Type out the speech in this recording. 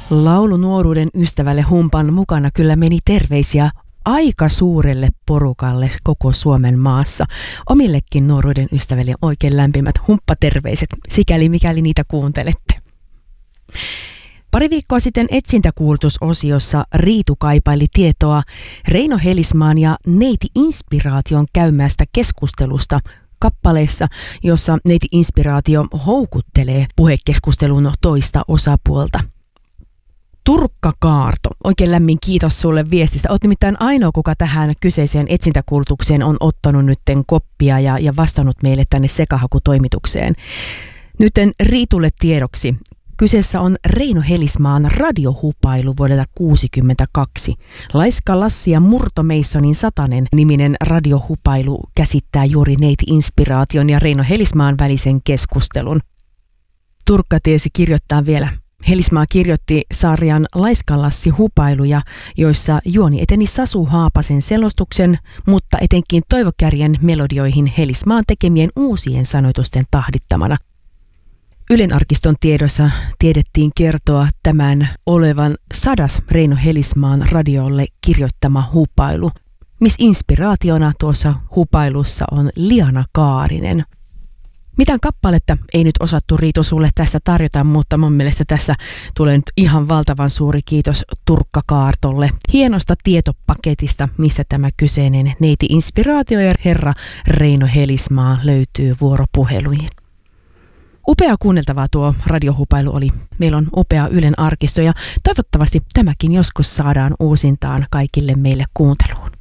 Laulu nuoruuden ystävälle humpan mukana kyllä meni terveisiä aika suurelle porukalle koko Suomen maassa. Omillekin nuoruuden ystäville oikein lämpimät humppaterveiset, sikäli mikäli niitä kuuntelette. Pari viikkoa sitten etsintäkuulutusosiossa Riitu kaipaili tietoa Reino Helismaan ja Neiti Inspiraation käymästä keskustelusta kappaleessa, jossa Neiti Inspiraatio houkuttelee puhekeskustelun toista osapuolta. Turkka Kaarto, oikein lämmin kiitos sulle viestistä. Olet nimittäin ainoa, kuka tähän kyseiseen etsintäkuulutukseen on ottanut nytten koppia ja vastannut meille tänne sekahakutoimitukseen. Nytten Riitulle tiedoksi. Kyseessä on Reino Helismaan radiohupailu vuodelta 1962. Laiska Lassi ja Murto Meisonin Satanen niminen radiohupailu käsittää juuri Neiti Inspiraation ja Reino Helismaan välisen keskustelun. Turkka tiesi kirjoittaa vielä. Helismaa kirjoitti sarjan Laiska Lassi hupailuja, joissa juoni eteni Sasu Haapasen selostuksen, mutta etenkin Toivo Kärjen melodioihin Helismaan tekemien uusien sanoitusten tahdittamana. Ylen arkiston tiedossa tiedettiin kertoa tämän olevan 100. Reino Helismaan radiolle kirjoittama hupailu, missä inspiraationa tuossa hupailussa on Liana Kaarinen. Mitään kappaletta ei nyt osattu Riitu sulle tässä tarjota, mutta mun mielestä tässä tulee nyt ihan valtavan suuri kiitos Turkka Kaartolle hienosta tietopaketista, mistä tämä kyseinen Neiti Inspiraatio ja herra Reino Helismaa löytyy vuoropuheluihin. Upea kuunneltavaa tuo radiohupailu oli. Meillä on upea Ylen arkisto ja toivottavasti tämäkin joskus saadaan uusintaan kaikille meille kuunteluun.